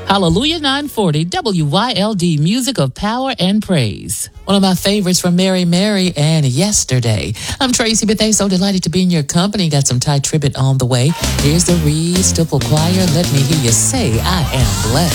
Hallelujah 940 WYLD, music of power and praise. One of my favorites from Mary Mary and Yesterday. I'm Tracy Bethea, so delighted to be in your company. Got some Ty Tribbett on the way. Here's the Reed Stipple Choir. Let me hear you say, I am blessed.